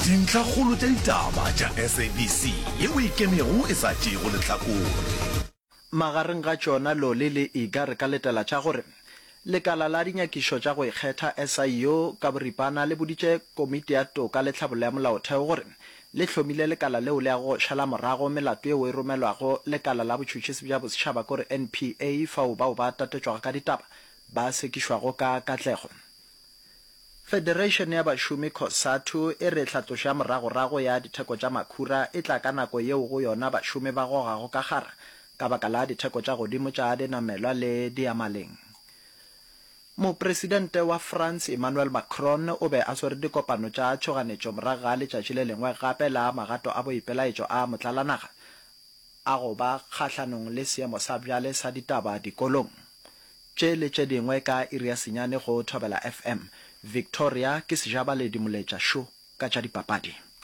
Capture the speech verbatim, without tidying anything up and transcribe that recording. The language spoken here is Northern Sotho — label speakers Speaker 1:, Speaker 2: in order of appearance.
Speaker 1: dintlha kgolo tša ditaba tša S A B C yeo e kemego e sa tšego lehlakore.
Speaker 2: Magareng ga tšona Loli le Iga re ka letela tša gore lekala la dinyakišo tša go ikgetha S I O ka boripana le boditše komiti ya toka le tlhabolo ya molaotheo gore le hlomile lekala leo le ya go šala morago melato yeo e romelwago lekala la botšhotšhisi bja bosetšhaba kore N P A fao bao ba tatetšwago ka ditaba ba sekišwago ka katlego. Federation ya bašomi COSATU e re tlhatloša moragorago ya ditheko tša makhura e tla ka nako yeo go yona bašomi ba gogago ka gara ka baka la ditheko tša godimo tša dinamelwa le diamaleng. Mopresidente wa France Emmanuel Macron o be a swere dikopano tša tšhoganetšo morago ga letšatši le lengwe gape la magato a boipelaetšo a motlalanaga a go ba kgahlanong le seemo sa bjale sa ditaba dikolong. Tše le tše dingwe ka iri ya senyane go Thobela F M. Victoria ke sejabaledi moletša šo ka tša dipapadi.